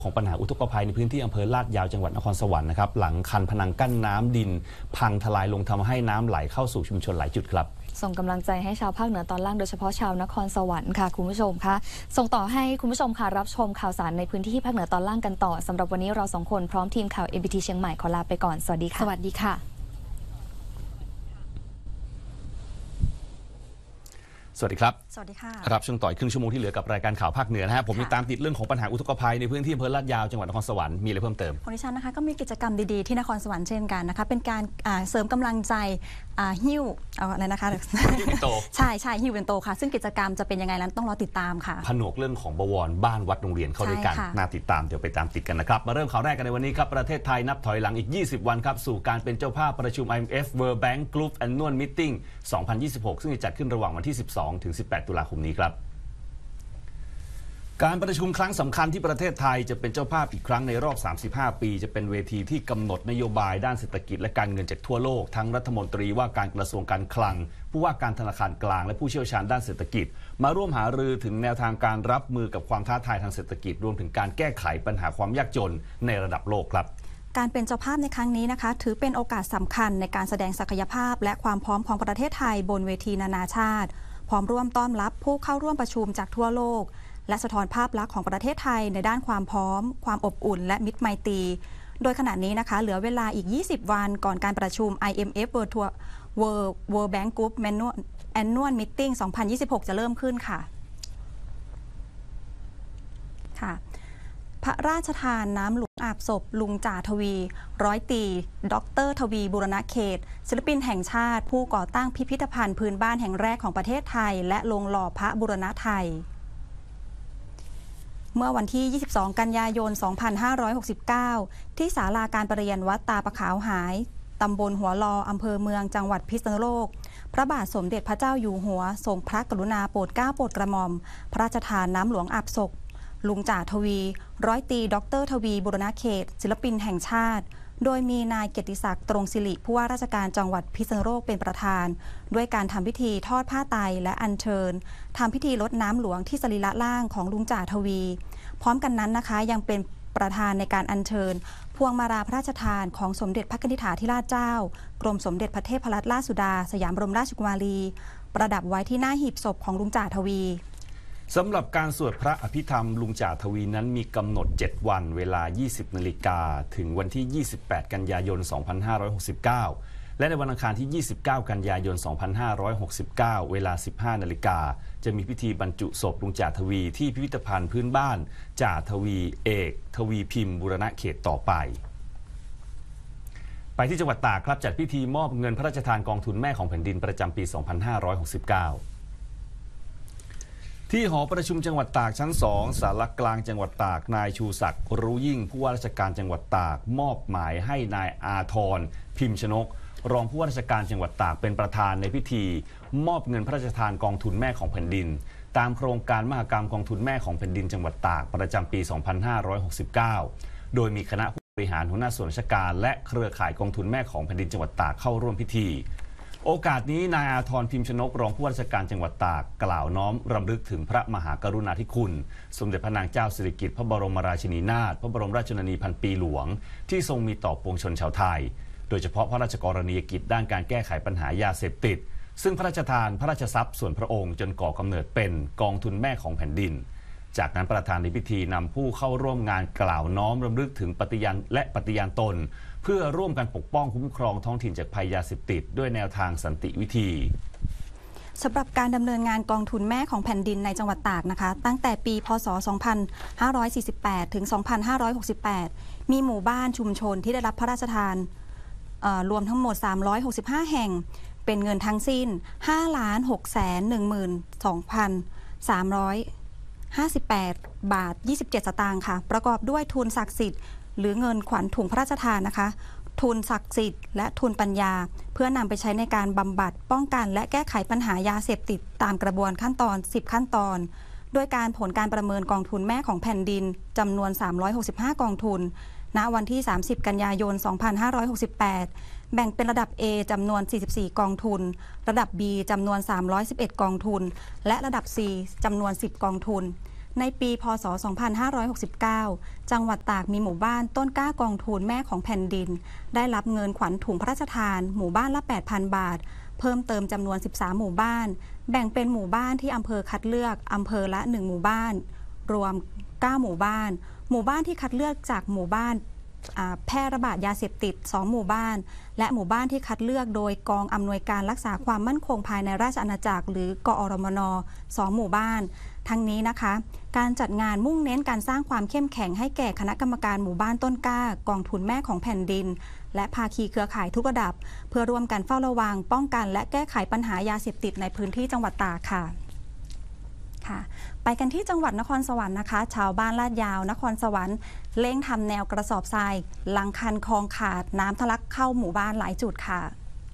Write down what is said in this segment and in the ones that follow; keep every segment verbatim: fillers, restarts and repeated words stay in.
ของปัญหาอุทกภัยในพื้นที่อำเภอลาดยาวจังหวัดนครสวรรค์นะครับหลังคันพนังกั้นน้ำดินพังทลายลงทำให้น้ำไหลเข้าสู่ชุมชนหลายจุดครับส่งกำลังใจให้ชาวภาคเหนือตอนล่างโดยเฉพาะชาวนครสวรรค์ค่ะคุณผู้ชมค่ะส่งต่อให้คุณผู้ชมค่ะรับชมข่าวสารในพื้นที่ภาคเหนือตอนล่างกันต่อสำหรับวันนี้เราสองคนพร้อมทีมข่าว เอ็ม บี ที เชียงใหม่ขอลาไปก่อนสวัสดีค่ะสวัสดีค่ะสวัสดีครับสวัสดีค่ะรับช่วงต่อครึ่งชั่วโมงที่เหลือกับรายการข่าวภาคเหนือนะฮะผมมีตามติดเรื่องของปัญหาอุทกภัยในพื้นที่อำเภอลาดยาวจังหวัดนครสวรรค์มีอะไรเพิ่มเติมของดิฉันนะคะก็มีกิจกรรมดีๆที่นครสวรรค์เช่นกันนะคะเป็นการเสริมกำลังใจหิ้วอะไรนะคะหิ้วเป็นโตใช่ใช่หิ้วเป็นโตค่ะซึ่งกิจกรรมจะเป็นยังไงนั้นต้องรอติดตามค่ะผนวกเรื่องของบวรบ้านวัดโรงเรียนเข้าด้วยกันน่าติดตามเดี๋ยวไปตามติดกันนะครับมาเริ่มข่าวแรกกันในวันนี้ครับประเทศไทยนับถอยหลังอีกยี่สิบวันครับสู่การเป็นเจ้าภาพประชุม ไอ เอ็ม เอฟ World Bank Group Annual Meeting สองพันยี่สิบหกซึ่งจะจัดขึ้นระหว่างวันที่สิบสองถึงสิบแปดตุลาคมนี้ครับการประชุมครั้งสำคัญที่ประเทศไทยจะเป็นเจ้าภาพอีกครั้งในรอบสามสิบห้าปีจะเป็นเวทีที่กำหนดนโยบายด้านเศรษฐกิจและการเงินจากทั่วโลกทั้งรัฐมนตรีว่าการกระทรวงการคลังผู้ว่าการธนาคารกลางและผู้เชี่ยวชาญด้านเศรษฐกิจมาร่วมหารือถึงแนวทางการรับมือกับความท้าทายทางเศรษฐกิจรวมถึงการแก้ไขปัญหาความยากจนในระดับโลกครับการเป็นเจ้าภาพในครั้งนี้นะคะถือเป็นโอกาสสำคัญในการแสดงศักยภาพและความพร้อมของประเทศไทยบนเวทีนานาชาติพร้อมร่วมต้อนรับผู้เข้าร่วมประชุมจากทั่วโลกและสะท้อนภาพลักษณ์ของประเทศไทยในด้านความพร้อมความอบอุ่นและมิตรไมตรีโดยขณะนี้นะคะเหลือเวลาอีกยี่สิบวันก่อนการประชุม ไอ เอ็ม เอฟ World World World Bank Group Annual Meeting สองพันยี่สิบหกจะเริ่มขึ้นค่ะค่ะพระราชทานน้ำหลวงอาบศพลุงจ่าทวีร้อยตรีดรทวีบูรณเขตศิลปินแห่งชาติผู้ก่อตั้งพิพิธภัณฑ์พื้นบ้านแห่งแรกของประเทศไทยและโรงหล่อพระบูรณะไทยเมื่อวันที่ยี่สิบสองกันยายนสองพันห้าร้อยหกสิบเก้าที่ศาลาการประเรียนวัดตาปะขาวหายตำบลหัวลออำเภอเมืองจังหวัดพิษณุโลกพระบาทสมเด็จพระเจ้าอยู่หัวทรงพระกรุณาโปรดเกล้าโปรดกระหม่อมพระราชทานน้ำหลวงอาบศพลุงจ่าทวีร้อยตรีดรทวีบูรณเขตศิลปินแห่งชาติโดยมีนายเกียรติศักดิ์ตรงศิริผู้ว่าราชการจังหวัดพิษณุโลกเป็นประธานด้วยการทำพิธีทอดผ้าไตรและอัญเชิญทำพิธีรดน้ำหลวงที่สรีระล่างของลุงจ่าทวีพร้อมกันนั้นนะคะยังเป็นประธานในการอัญเชิญพวงมาลาพระราชทานของสมเด็จพระนิธิถาธิราชเจ้ากรมสมเด็จพระเทพรัตนราชสุดาสยามบรมราชกุมารีประดับไว้ที่หน้าหีบศพของลุงจ่าทวีสำหรับการสวดพระอภิธรรมลุงจ่าทวีนั้นมีกำหนดเจ็ดวันเวลายี่สิบนาฬิกาถึงวันที่ยี่สิบแปดกันยายนสองพันห้าร้อยหกสิบเก้าและในวันอังคารที่ยี่สิบเก้ากันยายนสองพันห้าร้อยหกสิบเก้าเวลาสิบห้านาฬิกาจะมีพิธีบรรจุศพลุงจ่าทวีที่พิพิธภัณฑ์พื้นบ้านจ่าทวีเอกทวีพิมพ์บูรณะเขตต่อไปไปที่จังหวัดตากครับจัดพิธีมอบเงินพระราชทานกองทุนแม่ของแผ่นดินประจำปีสองพันห้าร้อยหกสิบเก้าที่หอประชุมจังหวัดตากชั้นสองศาลากลางจังหวัดตากนายชูศักดิ์รู้ยิ่งผู้ว่าราชการจังหวัดตากมอบหมายให้นายอาทรพิมพ์ชนกรองผู้ว่าราชการจังหวัดตากเป็นประธานในพิธีมอบเงินพระราชทานกองทุนแม่ของแผ่นดินตามโครงการมหกรรมกองทุนแม่ของแผ่นดินจังหวัดตากประจำปีสองพันห้าร้อยหกสิบเก้าโดยมีคณะผู้บริหารหัวหน้าส่วนราชการและเครือข่ายกองทุนแม่ของแผ่นดินจังหวัดตากเข้าร่วมพิธีโอกาสนี้นายอาทรพิมพ์ชนกรองผู้ว่าราชการจังหวัดตากกล่าวน้อมรำลึกถึงพระมหากรุณาธิคุณสมเด็จพระนางเจ้าสิริกิติ์พระบรมราชินีนาถพระบรมราชชนนีพันปีหลวงที่ทรงมีต่อปวงชนชาวไทยโดยเฉพาะพระราชกรณียกิจด้านการแก้ไขปัญหายาเสพติดซึ่งพระราชทานพระราชทรัพย์ส่วนพระองค์จนก่อกำเนิดเป็นกองทุนแม่ของแผ่นดินจากนั้นประธานในพิธีนำผู้เข้าร่วมงานกล่าวน้อมรำลึกถึงปฏิญาณและปฏิญาณตนเพื่อร่วมกันปกป้องคุ้มครองท้องถิ่นจากภัยยาเสพติดด้วยแนวทางสันติวิธีสำหรับการดำเนินงานกองทุนแม่ของแผ่นดินในจังหวัดตากนะคะตั้งแต่ปีพ.ศ. สองพันห้าร้อยสี่สิบแปด ถึง สองพันห้าร้อยหกสิบแปด มีหมู่บ้านชุมชนที่ได้รับพระราชทานรวมทั้งหมดสามร้อยหกสิบห้าแห่งเป็นเงินทั้งสิ้น ห้าล้านหกแสนหนึ่งหมื่นสองพันสามร้อยห้าสิบแปด บาทยี่สิบเจ็ดสตางค์ค่ะประกอบด้วยทุนศักดิ์สิทธิ์หรือเงินขวัญถุงพระราชทานนะคะทุนศักดิ์สิทธิ์และทุนปัญญาเพื่อนำไปใช้ในการบำบัดป้องกันและแก้ไขปัญหายาเสพติดตามกระบวนขั้นตอนสิบขั้นตอนโดยการผลการประเมินกองทุนแม่ของแผ่นดินจำนวนสามร้อยหกสิบห้ากองทุนณวันที่สามสิบกันยายนสองพันห้าร้อยหกสิบแปดแบ่งเป็นระดับ A จำนวนสี่สิบสี่กองทุนระดับ B จำนวนสามร้อยสิบเอ็ดกองทุนและระดับ C จำนวนสิบกองทุนในปีพ.ศ. สองพันห้าร้อยหกสิบเก้า จังหวัดตากมีหมู่บ้านต้นกล้ากองทุนแม่ของแผ่นดินได้รับเงินขวัญถุงพระราชทานหมู่บ้านละ แปดพัน บาทเพิ่มเติมจำนวนสิบสามหมู่บ้านแบ่งเป็นหมู่บ้านที่อำเภอคัดเลือกอำเภอละหนึ่งหมู่บ้านรวมเก้าหมู่บ้านหมู่บ้านที่คัดเลือกจากหมู่บ้านแพร่ระบาดยาเสพติดสองหมู่บ้านและหมู่บ้านที่คัดเลือกโดยกองอำนวยการรักษาความมั่นคงภายในราชอาณาจักรหรือกอรมนสองหมู่บ้านทั้งนี้นะคะการจัดงานมุ่งเน้นการสร้างความเข้มแข็งให้แก่คณะกรรมการหมู่บ้านต้นกล้ากองทุนแม่ของแผ่นดินและภาคีเครือข่ายทุกระดับเพื่อร่วมกันเฝ้าระวังป้องกันและแก้ไขปัญหายาเสพติดในพื้นที่จังหวัดตากค่ะค่ะไปกันที่จังหวัดนครสวรรค์นะคะชาวบ้านลาดยาวนครสวรรค์เร่งทำแนวกระสอบทรายหลังคันคลองขาดน้ำทะลักเข้าหมู่บ้านหลายจุดค่ะ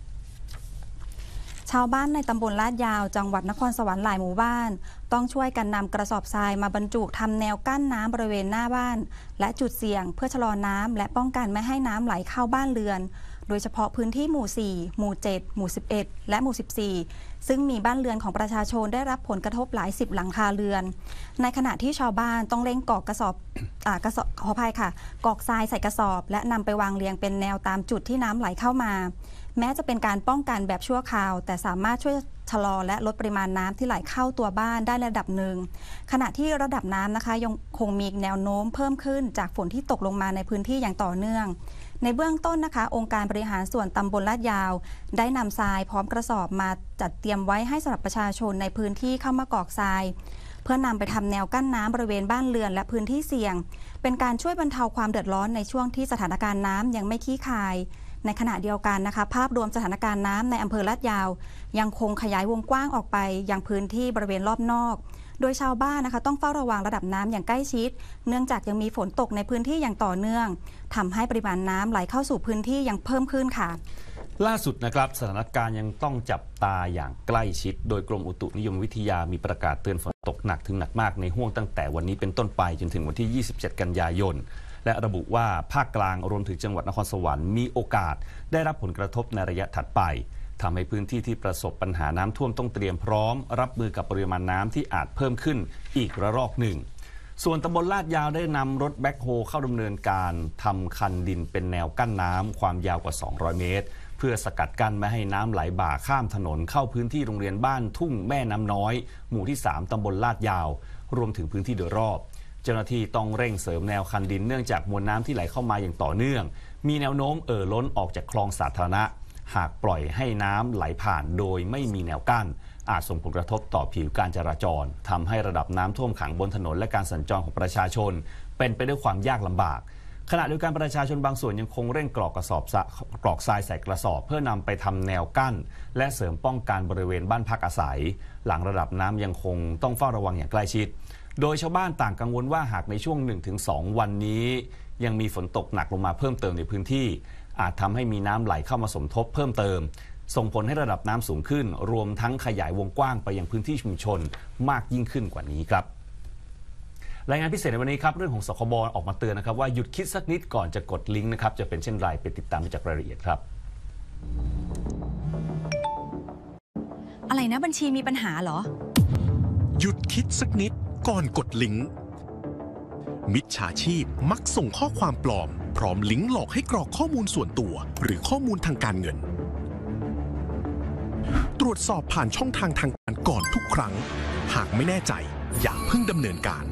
ชาวบ้านในตำบลลาดยาวจังหวัดนครสวรรค์หลายหมู่บ้านต้องช่วยกันนำกระสอบทรายมาบรรจุทำแนวกั้นน้ำบริเวณหน้าบ้านและจุดเสี่ยงเพื่อชะลอน้ำและป้องกันไม่ให้น้ำไหลเข้าบ้านเรือนโดยเฉพาะพื้นที่หมู่สี่หมู่เจ็ดหมู่สิบเอ็ดและหมู่สิบสี่ซึ่งมีบ้านเรือนของประชาชนได้รับผลกระทบหลายสิบหลังคาเรือนในขณะที่ชาวบ้านต้องเร่งกอกกระสอบอ่ากระสอบขออภัยค่ะกอกทรายใส่กระสอบและนำไปวางเรียงเป็นแนวตามจุดที่น้ำไหลเข้ามาแม้จะเป็นการป้องกันแบบชั่วคราวแต่สามารถช่วยชะลอและลดปริมาณน้ำที่ไหลเข้าตัวบ้านได้ระดับหนึ่งขณะที่ระดับน้ำนะคะยังคงมีแนวโน้มเพิ่มขึ้นจากฝนที่ตกลงมาในพื้นที่อย่างต่อเนื่องในเบื้องต้นนะคะองค์การบริหารส่วนตำบลลาดยาวได้นำทรายพร้อมกระสอบมาจัดเตรียมไว้ให้สำหรับประชาชนในพื้นที่เข้ามากอกทรายเพื่อนำไปทำแนวกั้นน้ำบริเวณบ้านเรือนและพื้นที่เสี่ยงเป็นการช่วยบรรเทาความเดือดร้อนในช่วงที่สถานการณ์น้ำยังไม่คลี่คลายในขณะเดียวกันนะคะภาพรวมสถานการณ์น้ำในอำเภอลาดยาวยังคงขยายวงกว้างออกไปยังพื้นที่บริเวณรอบนอกโดยชาวบ้านนะคะต้องเฝ้าระวังระดับน้ำอย่างใกล้ชิดเนื่องจากยังมีฝนตกในพื้นที่อย่างต่อเนื่องทำให้ปริมาณน้ำไหลเข้าสู่พื้นที่ยังเพิ่มขึ้นค่ะล่าสุดนะครับสถานการณ์ยังต้องจับตาอย่างใกล้ชิดโดยกรมอุตุนิยมวิทยามีประกาศเตือนฝนตกหนักถึงหนักมากในห้วงตั้งแต่วันนี้เป็นต้นไปจนถึงวันที่ยี่สิบเจ็ดกันยายนและระบุว่าภาคกลางรวมถึงจังหวัดนครสวรรค์มีโอกาสได้รับผลกระทบในระยะถัดไปทำให้พื้นที่ที่ประสบปัญหาน้ำท่วมต้องเตรียมพร้อมรับมือกับปริมาณน้ำที่อาจเพิ่มขึ้นอีกระลอกหนึ่งส่วนตำบลลาดยาวได้นำรถแบ็คโฮเข้าดำเนินการทำคันดินเป็นแนวกั้นน้ำความยาวกว่าสองร้อยเมตรเพื่อสกัดกั้นไม่ให้น้ำไหลบ่าข้ามถนนเข้าพื้นที่โรงเรียนบ้านทุ่งแม่น้ำน้อยหมู่ที่สามตำบลลาดยาวรวมถึงพื้นที่โดยรอบเจ้าหน้าที่ต้องเร่งเสริมแนวคันดินเนื่องจากมวลน้ำที่ไหลเข้ามาอย่างต่อเนื่องมีแนวโน้มเอ่อล้นออกจากคลองสาธารณะหากปล่อยให้น้ำไหลผ่านโดยไม่มีแนวกั้นอาจส่งผลกระทบต่อผิวการจราจรทำให้ระดับน้ำท่วมขังบนถนนและการสัญจรของประชาชนเป็นไปด้วยความยากลำบากขณะเดียวกันประชาชนบางส่วนยังคงเร่งกรอกกระสอบกรอกทรายใส่กระสอบเพื่อนำไปทำแนวกั้นและเสริมป้องกันบริเวณบ้านพักอาศัยหลังระดับน้ำยังคงต้องเฝ้าระวังอย่างใกล้ชิดโดยชาวบ้านต่างกังวลว่าหากในช่วง หนึ่งถึงสอง วันนี้ยังมีฝนตกหนักลงมาเพิ่มเติมในพื้นที่อาจทำให้มีน้ำไหลเข้ามาสมทบเพิ่มเติมส่งผลให้ระดับน้ำสูงขึ้นรวมทั้งขยายวงกว้างไปยังพื้นที่ชุมชนมากยิ่งขึ้นกว่านี้ครับรายงานพิเศษในวันนี้ครับเรื่องของสคบออกมาเตือนนะครับว่าหยุดคิดสักนิดก่อนจะกดลิงก์นะครับจะเป็นเช่นไรไปติดตามจากรายละเอียดครับอะไรนะบัญชีมีปัญหาเหรอหยุดคิดสักนิดก่อนกดลิงก์มิจฉาชีพมักส่งข้อความปลอมพร้อมลิงก์หลอกให้กรอกข้อมูลส่วนตัวหรือข้อมูลทางการเงินตรวจสอบผ่านช่องทางทางการก่อนทุกครั้งหากไม่แน่ใจอย่าเพิ่งดำเนินการ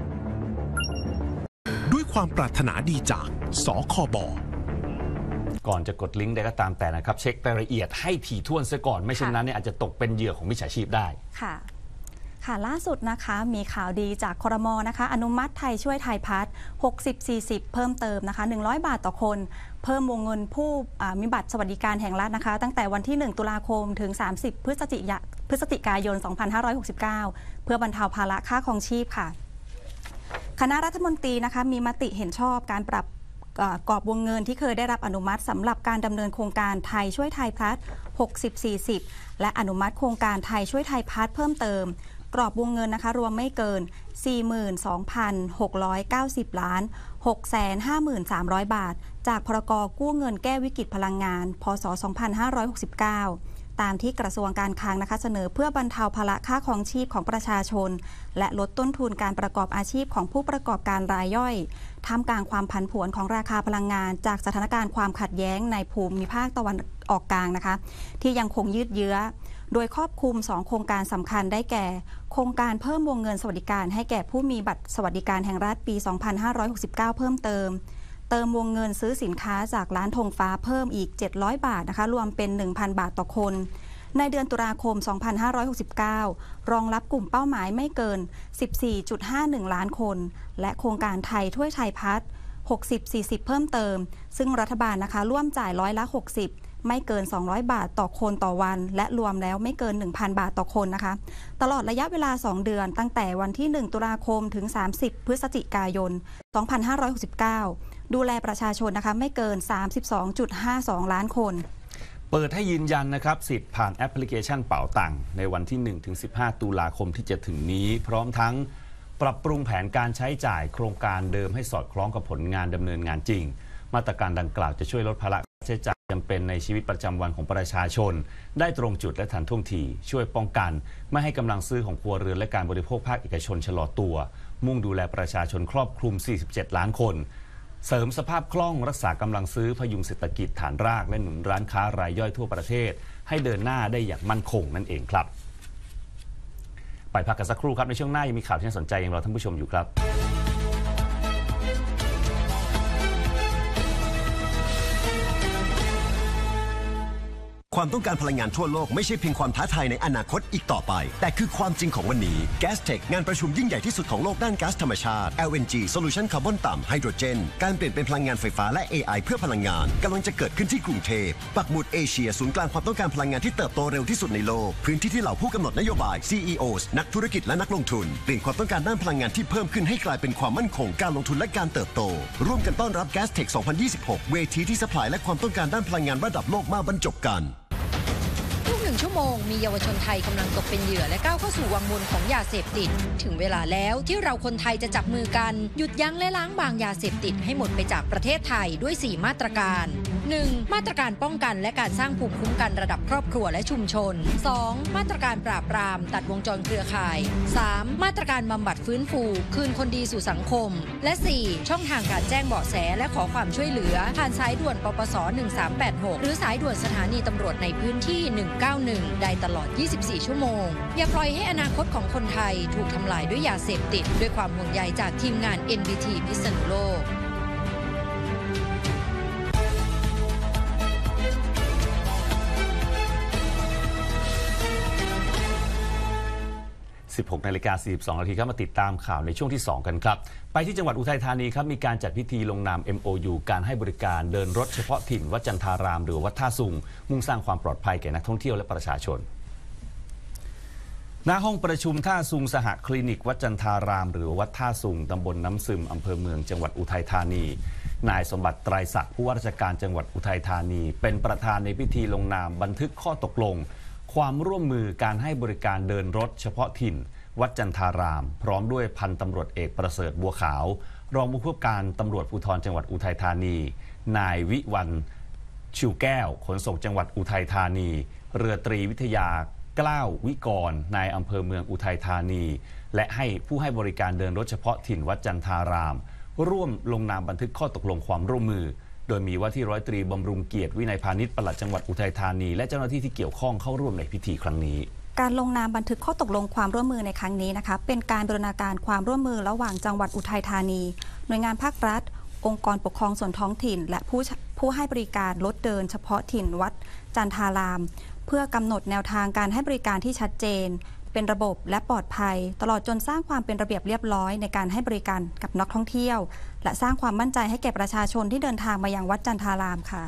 ด้วยความปรารถนาดีจากสคบก่อนจะกดลิงก์ใดก็ตามแต่นะครับเช็ครายละเอียดให้ถี่ถ้วนซะก่อนไม่เช่นนั้นเนี่ยอาจจะตกเป็นเหยื่อของมิจฉาชีพได้ค่ะค่ะล่าสุดนะคะมีข่าวดีจากครม.นะคะอนุมัติไทยช่วยไทยพัฒน์หกสิบ สี่สิบเพิ่มเติมนะคะหนึ่งร้อยบาทต่อคนเพิ่มวงเงินผู้มีบัตรสวัสดิการแห่งรัฐนะคะตั้งแต่วันที่หนึ่งตุลาคมถึงสามสิบพฤศจิกายนพฤศจิกายนสองพันห้าร้อยหกสิบเก้าเพื่อบรรเทาภาระค่าครองชีพค่ะคณะรัฐมนตรีนะคะมีมติเห็นชอบการปรับกรอบวงเงินที่เคยได้รับอนุมัติสำหรับการดำเนินโครงการไทยช่วยไทยพัฒน์หกสิบ สี่สิบและอนุมัติโครงการไทยช่วยไทยพัฒน์เพิ่มเติมกรอบวงเงินนะคะรวมไม่เกิน สี่หมื่นสองพันหกร้อยเก้าสิบ ล้าน หกแสนห้าหมื่นสามร้อย บาทจากพรกกู้เงินแก้วิกฤตพลังงานพ.ศ. สองพันห้าร้อยหกสิบเก้าตามที่กระทรวงการคลังนะคะเสนอเพื่อบรรเทาภาระค่าครองชีพของประชาชนและลดต้นทุนการประกอบอาชีพของผู้ประกอบการรายย่อยท่ามกลางความผันผวนของราคาพลังงานจากสถานการณ์ความขัดแย้งในภูมิภาคตะวันออกกลางนะคะที่ยังคงยืดเยื้อโดยครอบคลุมสองโครงการสำคัญได้แก่โครงการเพิ่มวงเงินสวัสดิการให้แก่ผู้มีบัตรสวัสดิการแห่งรัฐปี สองพันห้าร้อยหกสิบเก้า เพิ่มเติมเติมวงเงินซื้อสินค้าจากร้านธงฟ้าเพิ่มอีกเจ็ดร้อยบาทนะคะรวมเป็น หนึ่งพัน บาทต่อคนในเดือนตุลาคม สองพันห้าร้อยหกสิบเก้า รองรับกลุ่มเป้าหมายไม่เกิน สิบสี่จุดห้าหนึ่ง ล้านคนและโครงการไทยถ้วยไทยพัฒน์ หกสิบ สี่สิบ เพิ่มเติมซึ่งรัฐบาลนะคะร่วมจ่ายร้อยละ หกสิบไม่เกิน สองร้อย บาทต่อคนต่อวันและรวมแล้วไม่เกิน หนึ่งพัน บาทต่อคนนะคะตลอดระยะเวลาสองเดือนตั้งแต่วันที่หนึ่งตุลาคมถึงสามสิบพฤศจิกายน สองพันห้าร้อยหกสิบเก้า ดูแลประชาชนนะคะไม่เกิน สามสิบสองจุดห้าสอง ล้านคนเปิดให้ยืนยันนะครับสิทธิ์ผ่านแอปพลิเคชันเป๋าตังค์ในวันที่ หนึ่งถึงสิบห้า ตุลาคมที่จะถึงนี้พร้อมทั้งปรับปรุงแผนการใช้จ่ายโครงการเดิมให้สอดคล้องกับผลงานดำเนินงานจริงมาตรการดังกล่าวจะช่วยลดภาระค่าใช้จ่ายจำเป็นในชีวิตประจำวันของประชาชนได้ตรงจุดและทันท่วงทีช่วยป้องกันไม่ให้กำลังซื้อของครัวเรือนและการบริโภคภาคเอกชนชะลอตัวมุ่งดูแลประชาชนครอบคลุม สี่สิบเจ็ด ล้านคนเสริมสภาพคล่องรักษากำลังซื้อพยุงเศรษฐกิจฐานรากและหนุนร้านค้ารายย่อยทั่วประเทศให้เดินหน้าได้อย่างมั่นคงนั่นเองครับไปพักกันสักครู่ครับในช่วงหน้ายังมีข่าวที่น่าสนใจยังรอท่านผู้ชมอยู่ครับความต้องการพลังงานทั่วโลกไม่ใช่เพียงความท้าทายในอนาคตอีกต่อไปแต่คือความจริงของวันนี้ Gastech งานประชุมยิ่งใหญ่ที่สุดของโลกด้านก๊าซธรรมชาติ แอล เอ็น จี Solution คาร์บอนต่ำไฮโดรเจนการเปลี่ยนเป็นพลังงานไฟฟ้าและ เอ ไอ เพื่อพลังงานกำลังจะเกิดขึ้นที่กรุงเทพปักหมุดเอเชียศูนย์กลางความต้องการพลังงานที่เติบโตเร็วที่สุดในโลกพื้นที่ที่เหล่าผู้กำหนดนโยบาย ซี อี โอ นักธุรกิจและนักลงทุนเปลี่ยนความต้องการด้านพลังงานที่เพิ่มขึ้นให้กลายเป็นความมั่นคงการลงทุนและการเติบโตร่วมกันต้อนรับ Gastech สองพันยี่สิบหกเวทีที่ซัพพลายและความต้องการด้านพลังงานระดับโลกมาบรรจบกันทุกหนึ่งชั่วโมงมีเยาวชนไทยกำลังตกเป็นเหยื่อและก้าวเข้าสู่วังวนของยาเสพติดถึงเวลาแล้วที่เราคนไทยจะจับมือกันหยุดยั้งและล้างบางยาเสพติดให้หมดไปจากประเทศไทยด้วยสี่มาตรการ หนึ่ง มาตรการป้องกันและการสร้างภูมิคุ้มกันระดับครอบครัวและชุมชน สอง มาตรการปราบปรามตัดวงจรเครือข่าย สาม มาตรการบำบัดฟื้นฟูคืนคนดีสู่สังคมและสี่ ช่องทางการแจ้งเบาะแสและขอความช่วยเหลือผ่านสายด่วนปปส หนึ่งสามแปดหกหรือสายด่วนสถานีตำรวจในพื้นที่หนึ่งเก้าหนึ่งได้ตลอดยี่สิบสี่ชั่วโมงอย่าปล่อยให้อนาคตของคนไทยถูกทำลายด้วยยาเสพติดด้วยความห่วงใยจากทีมงาน เอ็น บี ที พิษณุโลกสิบหกนาฬิกาสี่สิบสองนาทีครับมาติดตามข่าวในช่วงที่สองกันครับไปที่จังหวัดอุทัยธานีครับมีการจัดพิธีลงนาม เอ็ม โอ ยู การให้บริการเดินรถเฉพาะถิ่นวัดจันทารามหรือวัดท่าสุงมุ่งสร้างความปลอดภัยแก่นักท่องเที่ยวและประชาชนณห้องประชุมท่าสุงสหคลินิกวัดจันทารามหรือวัดท่าสุงตำบลน้ำซึมอำเภอเมืองจังหวัดอุทัยธานีนายสมบัติไตรศักดิ์ผู้ว่าราชการจังหวัดอุทัยธานีเป็นประธานในพิธีลงนามบันทึกข้อตกลงความร่วมมือการให้บริการเดินรถเฉพาะถิ่นวัดจันทารามพร้อมด้วยพันตำรวจเอกประเสริฐบัวขาวรองผู้กำกับการตำรวจภูธรจังหวัดอุทัยธานีนายวิวัฒน์ชิวแก้วขนส่งจังหวัดอุทัยธานีเรือตรีวิทยากล้าววิกรนายอำเภอเมืองอุทัยธานีและให้ผู้ให้บริการเดินรถเฉพาะถิ่นวัดจันทารามร่วมลงนามบันทึกข้อตกลงความร่วมมือโดยมีว่าที่ร้อยตรีบำรุงเกียรติวินัยพาณิชย์ปลัดจังหวัดอุทัยธานีและเจ้าหน้าที่ที่เกี่ยวข้องเข้าร่วมในพิธีครั้งนี้การลงนามบันทึกข้อตกลงความร่วมมือในครั้งนี้นะคะเป็นการบูรณาการความร่วมมือระหว่างจังหวัดอุทัยธานีหน่วยงานภาครัฐองค์กรปกครองส่วนท้องถิ่นและผู้ผู้ให้บริการรถเดินเฉพาะถิ่นวัดจันทารามเพื่อกำหนดแนวทางการให้บริการที่ชัดเจนเป็นระบบและปลอดภัยตลอดจนสร้างความเป็นระเบียบเรียบร้อยในการให้บริการกับนักท่องเที่ยวและสร้างความมั่นใจให้แก่ประชาชนที่เดินทางมายังวัดจันทารามค่ะ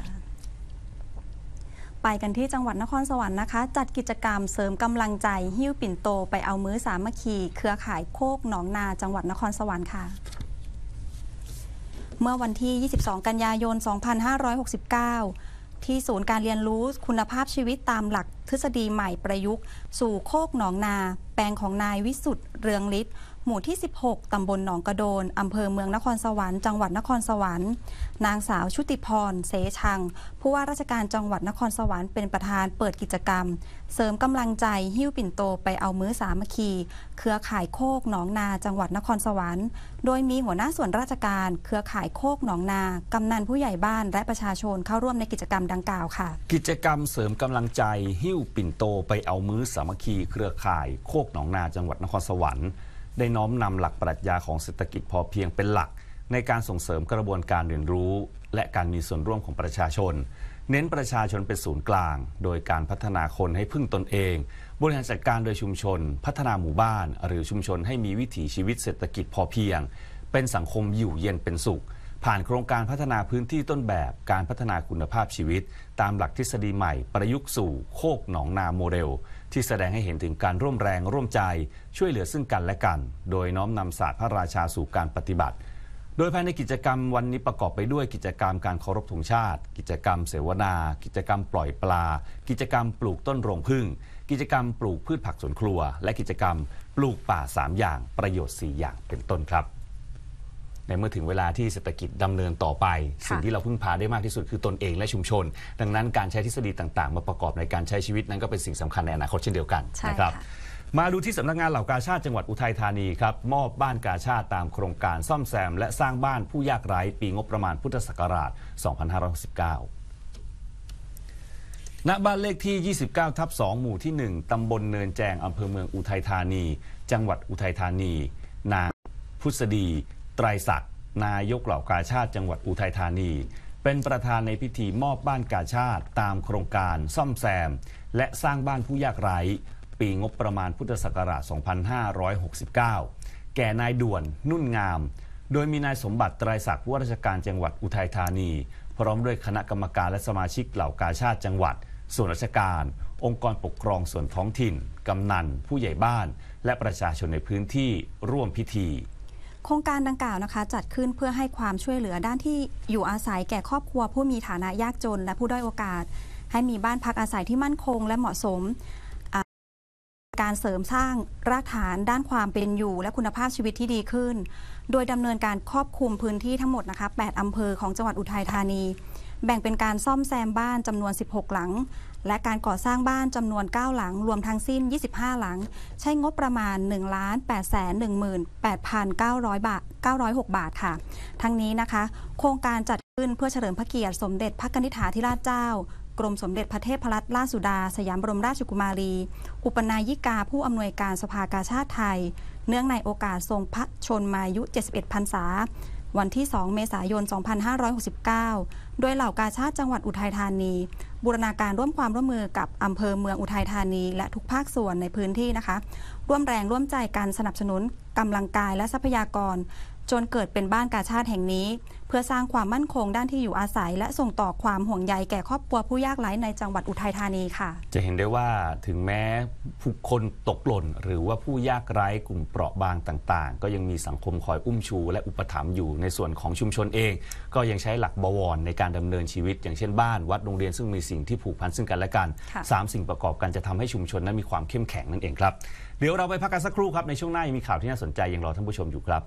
ไปกันที่จังหวัดนครสวรรค์นะคะจัดกิจกรรมเสริมกำลังใจหิ้วปิ่นโตไปเอามื้อสามัคคีเครือข่ายโคกหนองนาจังหวัดนครสวรรค์ค่ะเมื่อวันที่ยี่สิบสองกันยายนสองพันห้าร้อยหกสิบเก้าที่ศูนย์การเรียนรู้คุณภาพชีวิตตามหลักทฤษฎีใหม่ประยุกต์สู่โคกหนองนาแปลงของนายวิสุทธิ์เรืองฤทธิ์หมู่ที่ สิบหก ตำบลหนองกระโดน อำเภอเมืองนครสวรรค์ จังหวัดนครสวรรค์ นางสาวชุติพร เสชัง ผู้ว่าราชการจังหวัดนครสวรรค์เป็นประธานเปิดกิจกรรม เสริมกำลังใจหิ้วปิ่นโตไปเอามื้อสามัคคี เครือข่ายโคกหนองนา จังหวัดนครสวรรค์ โดยมีหัวหน้าส่วนราชการ เครือข่ายโคกหนองนา กำนันผู้ใหญ่บ้าน และประชาชนเข้าร่วมในกิจกรรมดังกล่าวค่ะกิจกรรมเสริมกำลังใจหิ้วปิ่นโตไปเอามื้อสามัคคีเครือข่ายโคกหนองนาจังหวัดนครสวรรค์ได้น้อมนำหลักปรัชญาของเศรษฐกิจพอเพียงเป็นหลักในการส่งเสริมกระบวนการเรียนรู้และการมีส่วนร่วมของประชาชนเน้นประชาชนเป็นศูนย์กลางโดยการพัฒนาคนให้พึ่งตนเองบริหารจัดการโดยชุมชนพัฒนาหมู่บ้านหรือชุมชนให้มีวิถีชีวิตเศรษฐกิจพอเพียงเป็นสังคมอยู่เย็นเป็นสุขผ่านโครงการพัฒนาพื้นที่ต้นแบบการพัฒนาคุณภาพชีวิตตามหลักทฤษฎีใหม่ประยุกต์สู่โคกหนองนาโมเดลที่แสดงให้เห็นถึงการร่วมแรงร่วมใจช่วยเหลือซึ่งกันและกันโดยน้อมนำศาสตร์พระราชาสู่การปฏิบัติโดยภายในกิจกรรมวันนี้ประกอบไปด้วยกิจกรรมการเคารพธงชาติกิจกรรมเสวนากิจกรรมปล่อยปลากิจกรรมปลูกต้นโรงผึ้งกิจกรรมปลูกพืชผักสวนครัวและกิจกรรมปลูกป่าสามอย่างประโยชน์สี่อย่างเป็นต้นครับในเมื่อถึงเวลาที่เศรษฐกิจดำเนินต่อไปสิ่งที่เราพึ่งพาได้มากที่สุดคือตนเองและชุมชนดังนั้นการใช้ทฤษฎีต่างๆมาประกอบในการใช้ชีวิตนั้นก็เป็นสิ่งสำคัญในอนาคตเช่นเดียวกันนะครับมาดูที่สำนักงานเหล่ากาชาติจังหวัดอุทัยธานีครับมอบบ้านกาชาติตามโครงการซ่อมแซมและสร้างบ้านผู้ยากไร้ปีงบประมาณพุทธศักราช สองพันห้าร้อยหกสิบเก้า ณ บ้านเลขที่ ยี่สิบเก้า ทับ สอง หมู่ที่ หนึ่ง ตำบลเนินแจงอำเภอเมืองอุทัยธานีจังหวัดอุทัยธานีนางพุษดีไตรศักดิ์นายกเหล่ากาชาติจังหวัดอุทัยธานีเป็นประธานในพิธีมอบบ้านกาชาติตามโครงการซ่อมแซมและสร้างบ้านผู้ยากไร้ปีงบประมาณพุทธศักราช สองพันห้าร้อยหกสิบเก้า แก่นายด่วนนุ่นงามโดยมีนายสมบัติไตรศักดิ์ผู้ว่าราชการจังหวัดอุทัยธานีพร้อมด้วยคณะกรรมการและสมาชิกเหล่ากาชาติจังหวัดส่วนราชการองค์กรปกครองส่วนท้องถิ่นกำนันผู้ใหญ่บ้านและประชาชนในพื้นที่ร่วมพิธีโครงการดังกล่าวนะคะจัดขึ้นเพื่อให้ความช่วยเหลือด้านที่อยู่อาศัยแก่ครอบครัวผู้มีฐานะยากจนและผู้ด้อยโอกาสให้มีบ้านพักอาศัยที่มั่นคงและเหมาะสมการเสริมสร้างรากฐานด้านความเป็นอยู่และคุณภาพชีวิตที่ดีขึ้นโดยดำเนินการครอบคลุมพื้นที่ทั้งหมดนะคะแปดอำเภอของจังหวัดอุทัยธานีแบ่งเป็นการซ่อมแซมบ้านจำนวนสิบหกหลังและการก่อสร้างบ้านจำนวนเก้าหลังรวมทั้งสิ้นยี่สิบห้าหลังใช้งบประมาณ หนึ่งล้านแปดแสนหนึ่งหมื่นแปดพันเก้าร้อย บาทเก้าร้อยหกบาทค่ะทั้งนี้นะคะโครงการจัดขึ้นเพื่อเฉลิมพระเกียรติสมเด็จพระกนิษฐาธิราชเจ้ากรมสมเด็จพระเทพรัตนราชสุดาสยามบรมราชกุมารีอุปนายิกาผู้อำนวยการสภากาชาติไทยเนื่องในโอกาสทรงพระชนมายุเจ็ดสิบเอ็ดพรรษาวันที่สองเมษายนสองพันห้าร้อยหกสิบเก้าโดยเหล่ากาชาติจังหวัดอุทัยธานีบูรณาการร่วมความร่วมมือกับอำเภอเมืองอุทัยธานีและทุกภาคส่วนในพื้นที่นะคะร่วมแรงร่วมใจการสนับสนุนกำลังกายและทรัพยากรจนเกิดเป็นบ้านกาชาติแห่งนี้เพื่อสร้างความมั่นคงด้านที่อยู่อาศัยและส่งต่อความห่วงใยแก่ครอบครัวผู้ยากไร้ในจังหวัดอุทัยธานีค่ะจะเห็นได้ว่าถึงแม้ผู้คนตกหล่นหรือว่าผู้ยากไร้กลุ่มเปราะบางต่างๆก็ยังมีสังคมคอยอุ้มชูและอุปถัมภ์อยู่ในส่วนของชุมชนเองก็ยังใช้หลักบวรในการดำเนินชีวิตอย่างเช่นบ้านวัดโรงเรียนซึ่งมีสิ่งที่ผูกพันซึ่งกันและกันสามสิ่งประกอบกันจะทำให้ชุมชนนั้นมีความเข้มแข็งนั่นเองครับเดี๋ยวเราไปพักกันสักครู่ครับในช่วงหน้ายังมีข่าวที่น่าสนใจยังรอท่านผู้ชมอยู่ครับ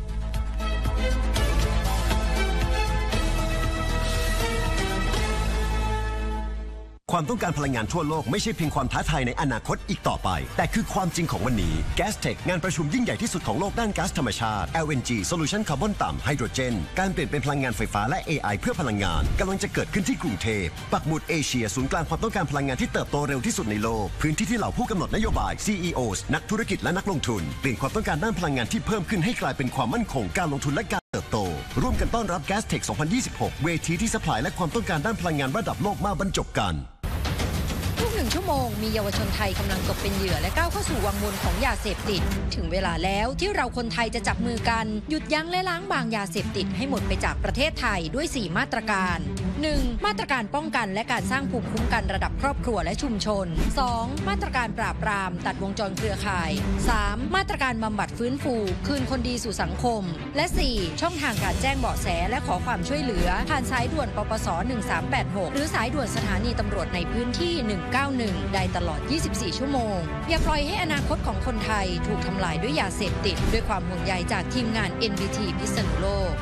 ความต้องการพลังงานทั่วโลกไม่ใช่เพียงความท้าทายในอนาคตอีกต่อไปแต่คือความจริงของวันนี้ Gastech งานประชุมยิ่งใหญ่ที่สุดของโลกด้านก๊าซธรรมชาติ แอล เอ็น จี Solution คาร์บอนต่ำไฮโดรเจนการเปลี่ยนเป็นพลังงานไฟฟ้าและ เอ ไอ เพื่อพลังงานกำลังจะเกิดขึ้นที่กรุงเทพปักหมุดเอเชียศูนย์กลางความต้องการพลังงานที่เติบโตเร็วที่สุดในโลกพื้นที่ที่เหล่าผู้กำหนดนโยบาย ซี อี โอ นักธุรกิจและนักลงทุนเปลี่ยนความต้องการด้านพลังงานที่เพิ่มขึ้นให้กลายเป็นความมั่นคงการลงทุนและการเติบโตร่วมกันต้อนรับ Gastech สองพันยี่สิบหกเวทีที่ซัพพลายและความต้องการด้านพลังงานระดับโลกมาบรรจบกันทุกหนึ่งชั่วโมงมีเยาวชนไทยกำลังตกเป็นเหยื่อและก้าวเข้าสู่วังวนของยาเสพติดถึงเวลาแล้วที่เราคนไทยจะจับมือกันหยุดยั้งและล้างบางยาเสพติดให้หมดไปจากประเทศไทยด้วยสี่มาตรการ หนึ่ง มาตรการป้องกันและการสร้างภูมิคุ้มกันระดับครอบครัวและชุมชน สอง มาตรการปราบปรามตัดวงจรเครือข่าย สาม มาตรการบำบัดฟื้นฟูคืนคนดีสู่สังคมและ สี่ ช่องทางการแจ้งเบาะแสและขอความช่วยเหลือผ่านสายด่วนปปสหนึ่งสามแปดหกหรือสายด่วนสถานีตำรวจในพื้นที่หนึ่งเก้าหนึ่งได้ตลอด ยี่สิบสี่ ชั่วโมงอย่าปล่อยให้อนาคตของคนไทยถูกทำลายด้วยยาเสพติดด้วยความห่วงใยจากทีมงาน เอ็น บี ที พิษณุโลก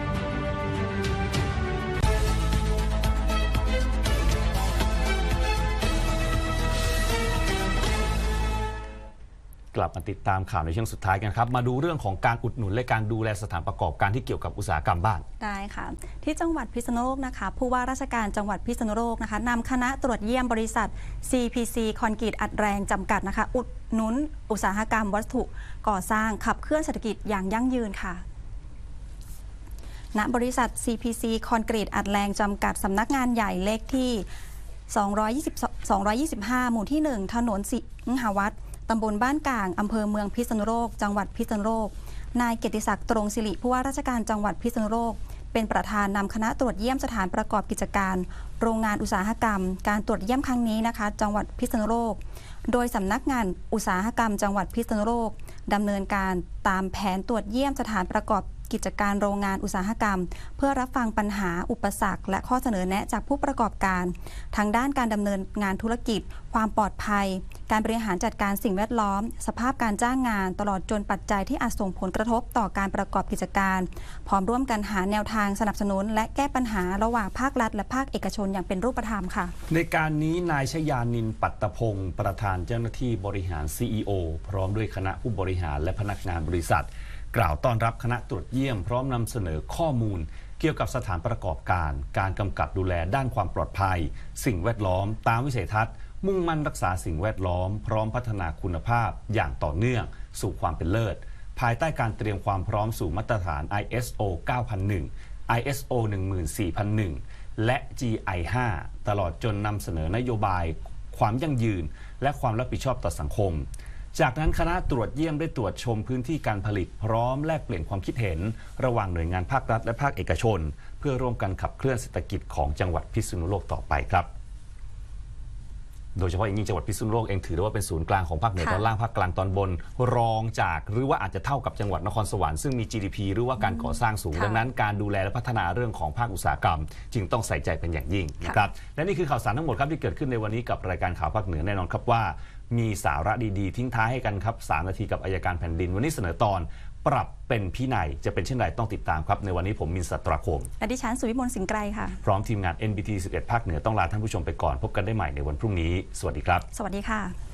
กลับมาติดตามข่าวในช่วงสุดท้ายกันครับมาดูเรื่องของการอุดหนุนและการดูแลสถานประกอบการที่เกี่ยวกับอุตสาหกรรมบ้านได้ค่ะที่จังหวัดพิษณุโลกนะคะผู้ว่าราชการจังหวัดพิษณุโลกนะคะนำคณะตรวจเยี่ยมบริษัท ซี พี ซี คอนกรีตอัดแรงจำกัดนะคะอุดหนุนอุตสาหกรรมวัสดุก่อสร้างขับเคลื่อนเศรษฐกิจอย่างยั่งยืนค่ะณบริษัท ซี พี ซี คอนกรีตอัดแรงจำกัดสำนักงานใหญ่เลขที่สองร้อยยี่สิบ สองร้อยยี่สิบห้าหมู่ที่หนึ่งถนนสิงหวัฒน์ตำบลบ้านกลางอำเภอเมืองพิษณุโลกจังหวัดพิษณุโลกนายเกียรติศักดิ์ตรงศิริผู้ว่าราชการจังหวัดพิษณุโลกเป็นประธานนำคณะตรวจเยี่ยมสถานประกอบกิจการโรงงานอุตสาหกรรมการตรวจเยี่ยมครั้งนี้นะคะจังหวัดพิษณุโลกโดยสำนักงานอุตสาหกรรมจังหวัดพิษณุโลกดำเนินการตามแผนตรวจเยี่ยมสถานประกอบกิจการโรงงานอุตสาหกรรมเพื่อรับฟังปัญหาอุปสรรคและข้อเสนอแนะจากผู้ประกอบการทางด้านการดำเนินงานธุรกิจความปลอดภัยการบริหารจัดการสิ่งแวดล้อมสภาพการจ้างงานตลอดจนปัจจัยที่อาจส่งผลกระทบต่อการประกอบกิจการพร้อมร่วมกันหาแนวทางสนับสนุนและแก้ปัญหาระหว่างภาครัฐและภาคเอกชนอย่างเป็นรูปธรรมค่ะในการนี้นายชยานินทร์ปัตตพงศ์ประธานเจ้าหน้าที่บริหาร ซี อี โอ พร้อมด้วยคณะผู้บริหารและพนักงานบริษัทกล่าวต้อนรับคณะตรวจเยี่ยมพร้อมนำเสนอข้อมูลเกี่ยวกับสถานประกอบการการกำกับดูแลด้านความปลอดภัยสิ่งแวดล้อมตามวิสัยทัศน์มุ่งมั่นรักษาสิ่งแวดล้อมพร้อมพัฒนาคุณภาพอย่างต่อเนื่องสู่ความเป็นเลิศภายใต้การเตรียมความพร้อมสู่มาตรฐาน ไอ เอส โอ เก้าพันหนึ่ง ไอ เอส โอ หนึ่งหมื่นสี่พันหนึ่ง และ จี ไอ ห้า ตลอดจนนำเสนอนโยบายความยั่งยืนและความรับผิดชอบต่อสังคมจากนั้นคณะตรวจเยี่ยมได้ตรวจชมพื้นที่การผลิตพร้อมแลกเปลี่ยนความคิดเห็นระหว่างหน่วยงานภาครัฐและภาคเอกชนเพื่อร่วมกันขับเคลื่อนเศรษฐกิจของจังหวัดพิษณุโลกต่อไปครับโดยเฉพาะอย่างยิ่งจังหวัดพิษณุโลกเองถือได้ว่าเป็นศูนย์กลางของภาคเหนือตอนล่างภาคกลางตอนบนรองจากหรือว่าอาจจะเท่ากับจังหวัดนครสวรรค์ซึ่งมี จี ดี พี หรือว่าการก่อสร้างสูงดังนั้นการดูแลและพัฒนาเรื่องของภาคอุตสาหกรรมจึงต้องใส่ใจเป็นอย่างยิ่งนะครับและนี่คือข่าวสารทั้งหมดครับที่เกิดขึ้นในวันนี้กับรายการข่าวภาคเหนือแน่นอนครับว่ามีสาระดีๆทิ้งท้ายให้กันครับสามนาทีกับอัยการแผ่นดินวันนี้เสนอตอนปรับเป็นพินัยจะเป็นเช่นไรต้องติดตามครับในวันนี้ผมมินสัตราคมและดิฉันสุวิมลสิงห์ไกรค่ะพร้อมทีมงาน เอ็น บี ที สิบเอ็ด ภาคเหนือต้องลาท่านผู้ชมไปก่อนพบกันได้ใหม่ในวันพรุ่งนี้สวัสดีครับสวัสดีค่ะ